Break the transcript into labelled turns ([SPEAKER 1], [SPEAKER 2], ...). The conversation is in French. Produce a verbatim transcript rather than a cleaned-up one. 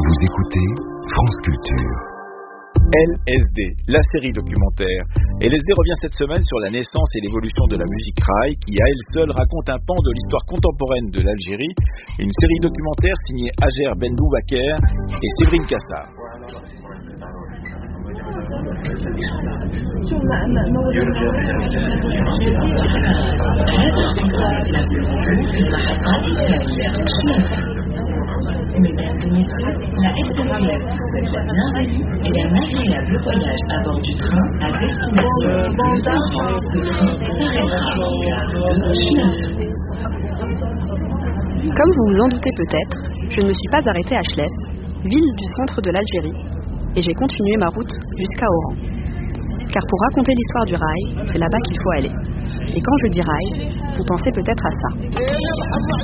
[SPEAKER 1] Vous écoutez France Culture.
[SPEAKER 2] L S D, la série documentaire. L S D revient cette semaine sur la naissance et l'évolution de la musique raï qui, à elle seule, raconte un pan de l'histoire contemporaine de l'Algérie. Une série documentaire signée Hajer Ben Boubaker et Séverine Kassar.
[SPEAKER 3] Mesdames et messieurs, la S N C F vous souhaite la bienvenue et un agréable voyage à bord du train à destination de France. Ce train s'arrêtera à la gare de Chnef.
[SPEAKER 4] Comme vous vous en doutez peut-être, je ne me suis pas arrêtée à Chlef, ville du centre de l'Algérie, et j'ai continué ma route jusqu'à Oran. Car pour raconter l'histoire du raï, c'est là-bas qu'il faut aller. Et quand je dis raï, vous pensez peut-être à ça.